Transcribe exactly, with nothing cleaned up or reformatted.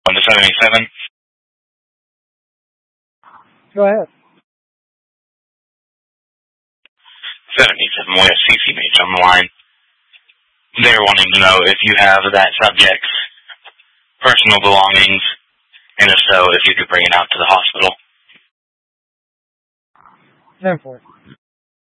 On the seventy-seven. Go ahead. seventy-seven West C C H on the line. They're wanting to know if you have that subject's personal belongings, and if so, if you could bring it out to the hospital. ten four.